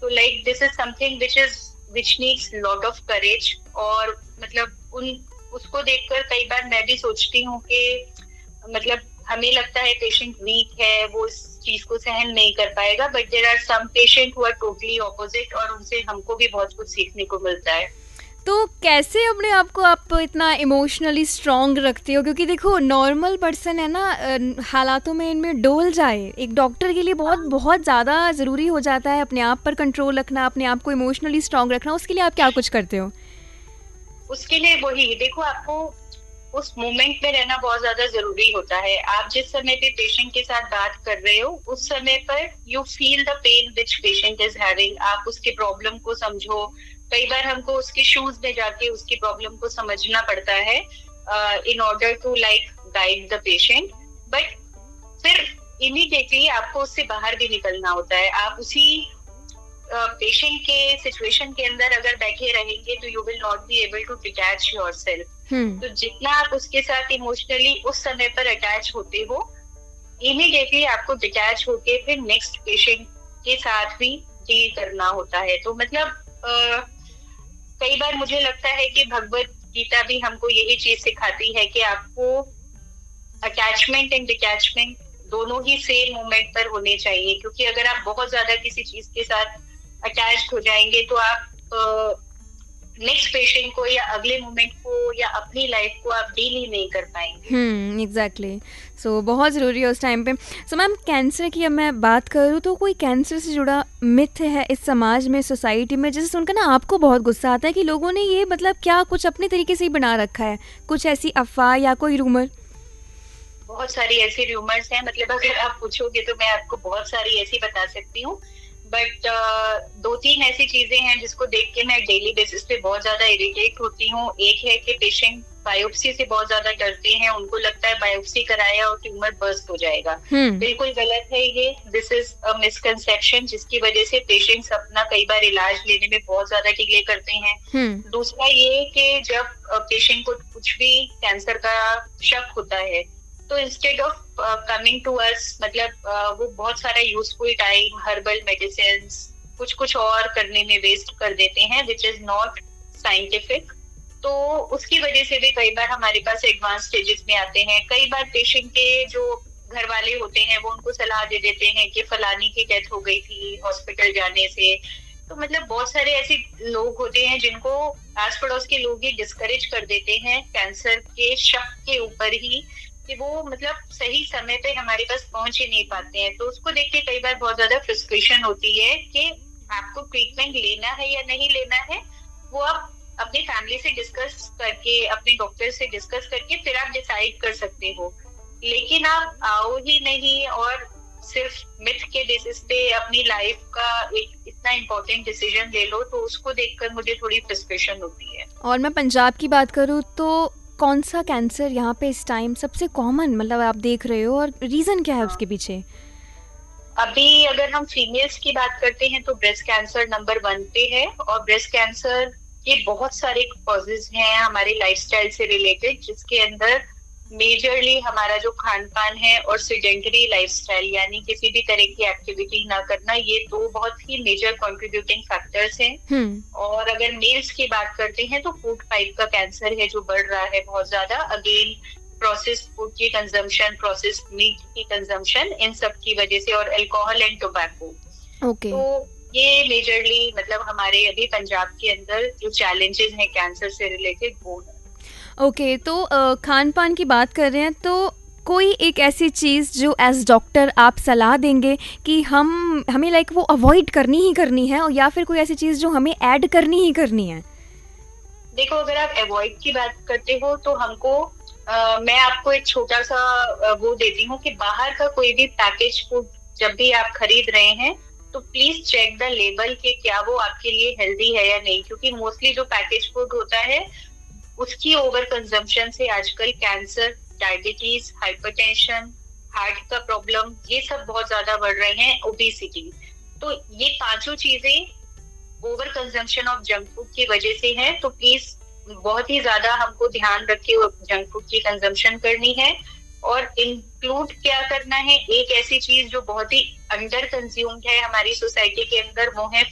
तो like this is something which needs lot of courage. और मतलब उसको देखकर कई बार मैं भी सोचती हूँ कि मतलब हमें लगता है पेशेंट वीक है, वो इस चीज को सहन नहीं कर पाएगा, but there are some patient who are totally opposite, और उनसे हमको भी बहुत कुछ सीखने को मिलता है। तो कैसे अपने आप को आप इतना इमोशनली स्ट्रांग रखते हो? क्योंकि देखो नॉर्मल पर्सन है ना, हालातों में इनमें डोल जाए, एक डॉक्टर के लिए बहुत हाँ, बहुत ज़्यादा ज़रूरी हो जाता है अपने आप पर कंट्रोल रखना, अपने आप को इमोशनली स्ट्रांग रखना। उसके लिए आप क्या कुछ करते हो? उसके लिए वही देखो, आपको उस मोमेंट में रहना बहुत ज्यादा जरूरी होता है। आप जिस समय पे पेशेंट के साथ बात कर रहे हो, उस समय पर you feel the pen which patient is having, आप उसके प्रॉब्लम को समझो। कई बार हमको उसके शूज में जाके उसकी प्रॉब्लम को समझना पड़ता है in order to like guide the patient. But फिर इमीडिएटली आपको उससे बाहर भी निकलना होता है। आप उसी पेशेंट के सिचुएशन के अंदर अगर बैठे रहेंगे तो you will not be able to detach yourself. हम्म। तो जितना आप उसके साथ इमोशनली उस समय पर अटैच होते हो, इमीडिएटली आपको डिटैच होके फिर नेक्स्ट पेशेंट के साथ भी डील करना होता है। तो मतलब कई बार मुझे लगता है कि भगवत गीता भी हमको यही चीज सिखाती है कि आपको अटैचमेंट एंड डिटैचमेंट दोनों ही सेम मोमेंट पर होने चाहिए। क्योंकि अगर आप बहुत ज्यादा किसी चीज के साथ अटैच्ड हो जाएंगे तो आप नेक्स्ट पेशेंट को या अगले मोमेंट को या अपनी लाइफ को आप डील ही नहीं कर पाएंगे। एग्जैक्टली। सो बहुत ज़रूरी है उस टाइम पे। सो मैम, कैंसर की अब मैं बात करूँ तो कोई कैंसर से जुड़ा मिथ है इस समाज में, सोसाइटी में, जिसे सुनकर ना आपको बहुत गुस्सा आता है कि लोगों ने ये मतलब क्या कुछ अपने तरीके से ही बना रखा है, कुछ ऐसी अफवाह या कोई रूमर? बहुत सारी ऐसी र्यूमर्स हैं, मतलब अगर आप पूछोगे तो मैं आपको बहुत सारी ऐसी बता सकती हूँ। बट दो तीन ऐसी चीजें हैं जिसको देख के मैं डेली बेसिस पे बहुत ज्यादा इरिटेट होती हूँ। एक है कि पेशेंट बायोप्सी से बहुत ज्यादा डरते हैं, उनको लगता है बायोप्सी कराया और ट्यूमर बर्स्ट हो जाएगा। हम्म। बिल्कुल गलत है ये। दिस इज अ मिसकंसेप्शन जिसकी वजह से पेशेंट्स अपना कई बार इलाज लेने में बहुत ज्यादा डिले करते हैं। हम्म। दूसरा ये कि जब पेशेंट को कुछ भी कैंसर का शक होता है, तो instead of coming to us, मतलब वो बहुत सारा यूजफुल टाइम हर्बल मेडिसिन कुछ कुछ और करने में वेस्ट कर देते हैं, विच इज नॉट साइंटिफिक। तो उसकी वजह से भी कई बार हमारे पास एडवांस स्टेजेस में आते हैं। कई बार पेशेंट के जो घर वाले होते हैं वो उनको सलाह दे देते हैं कि फलानी की डेथ हो गई थी हॉस्पिटल जाने से। तो मतलब बहुत सारे ऐसे लोग होते हैं जिनको आस पड़ोस के लोग ही डिस्करेज कर देते हैं कैंसर के शक के ऊपर ही, कि वो मतलब सही समय पे हमारे पास पहुंच ही नहीं पाते हैं। तो उसको देख के कई बार बहुत ज्यादा फ्रस्ट्रेशन होती है कि आपको ट्रीटमेंट लेना है या नहीं लेना है, वो आप अपनी फैमिली से डिस्कस करके, अपने डॉक्टर से डिस्कस करके फिर आप डिसाइड कर सकते हो। लेकिन आप आओ ही नहीं और सिर्फ मिथ के बेसिस पे अपनी लाइफ का एक इतना इम्पोर्टेंट डिसीजन ले लो, तो उसको देखकर मुझे थोड़ी फ्रस्ट्रेशन होती है। और मैं पंजाब की बात करूँ तो कौन सा कैंसर यहाँ पे इस टाइम सबसे कॉमन मतलब आप देख रहे हो, और रीज़न क्या है हाँ, उसके पीछे? अभी अगर हम फीमेल्स की बात करते हैं तो ब्रेस्ट कैंसर नंबर 1 पे है। और ब्रेस्ट कैंसर के बहुत सारे कॉजेज हैं हमारे लाइफस्टाइल से रिलेटेड, जिसके अंदर मेजरली हमारा जो खान पान है और सेडेंटरी लाइफस्टाइल, यानी किसी भी तरह की एक्टिविटी ना करना, ये दो बहुत ही मेजर कंट्रीब्यूटिंग फैक्टर्स हैं। हम्म। और अगर मेल्स की बात करते हैं तो फूड पाइप का कैंसर है जो बढ़ रहा है बहुत ज्यादा। अगेन प्रोसेस्ड फूड की कंजम्पशन, प्रोसेस्ड मीट की कंजम्पशन, इन सब की वजह से, और अल्कोहल एंड टोबैको। ओके। तो ये मेजरली मतलब हमारे अभी पंजाब के अंदर जो चैलेंजेस हैं कैंसर से रिलेटेड वो है। ओके, तो खान पान की बात कर रहे हैं तो कोई एक ऐसी चीज़ जो एज डॉक्टर आप सलाह देंगे कि हमें लाइक वो अवॉइड करनी ही करनी है, और या फिर कोई ऐसी चीज़ जो हमें ऐड करनी ही करनी है? देखो, अगर आप अवॉइड की बात करते हो तो हमको मैं आपको एक छोटा सा वो देती हूँ कि बाहर का कोई भी पैकेज फूड जब भी आप खरीद रहे हैं तो प्लीज चेक द लेबल कि क्या वो आपके लिए हेल्दी है या नहीं। क्योंकि मोस्टली जो पैकेज फूड होता है उसकी ओवर कंजम्पशन से आजकल कैंसर, डायबिटीज, हाइपरटेंशन, हार्ट का प्रॉब्लम, ये सब बहुत ज्यादा बढ़ रहे हैं, ओबेसिटी। तो ये पांचों चीजें over consumption of junk food की वजह से है। तो प्लीज बहुत ही ज्यादा हमको ध्यान रख के जंक फूड की कंजम्पशन करनी है। और इंक्लूड क्या करना है, एक ऐसी चीज जो बहुत ही अंडर कंज्यूम्ड है हमारी सोसाइटी के अंदर, वो है